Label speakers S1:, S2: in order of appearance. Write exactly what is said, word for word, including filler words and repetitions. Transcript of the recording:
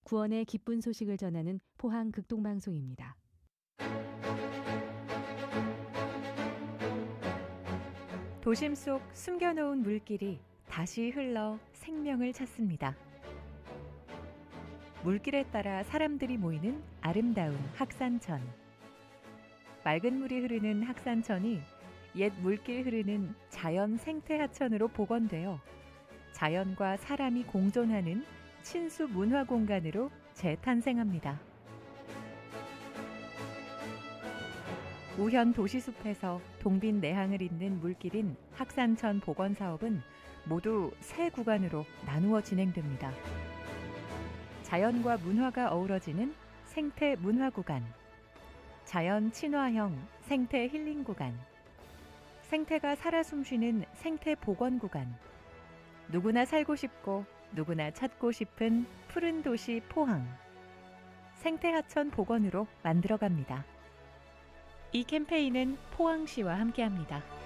S1: 구원의 기쁜 소식을 전하는 포항 극동방송입니다.
S2: 도심 속 숨겨놓은 물길이 다시 흘러 생명을 찾습니다. 물길에 따라 사람들이 모이는 아름다운 학산천. 맑은 물이 흐르는 학산천이 옛 물길 흐르는 자연 생태하천으로 복원되어 자연과 사람이 공존하는 친수 문화 공간으로 재탄생합니다. 우현 도시숲에서 동빈 내항을 잇는 물길인 학산천 복원 사업은 모두 세 구간으로 나누어 진행됩니다. 자연과 문화가 어우러지는 생태 문화 구간, 자연 친화형 생태 힐링 구간, 생태가 살아 숨쉬는 생태 복원 구간, 누구나 살고 싶고 누구나 찾고 싶은 푸른 도시 포항, 생태하천 복원으로 만들어갑니다. 이 캠페인은 포항시와 함께합니다.